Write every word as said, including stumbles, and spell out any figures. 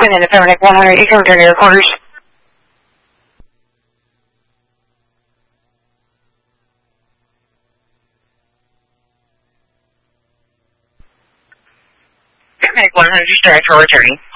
Falcon in the Phoenix one hundred, you can return to your quarters. Phoenix one hundred, just direct for returning.